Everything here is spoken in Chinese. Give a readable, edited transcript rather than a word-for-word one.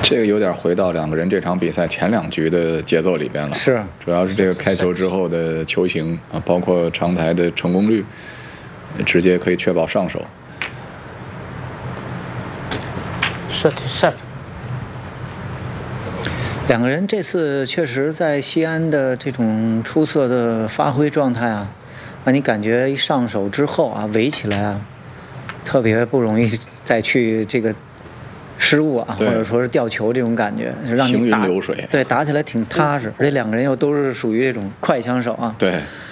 这个有点回到两个人这场比赛前2局的节奏里边了。 是， 主要是这个开球之后的球型啊，包括长台的成功率，直接可以确保上手。 7-7。 两个人这次确实在西安的这种出色的发挥状态啊，让你感觉一上手之后啊，围起来啊，特别不容易再去这个失误啊，或者说是掉球这种感觉，让你行云流水。 对，打起来挺踏实，而且两个人又都是属于这种快枪手啊。 对。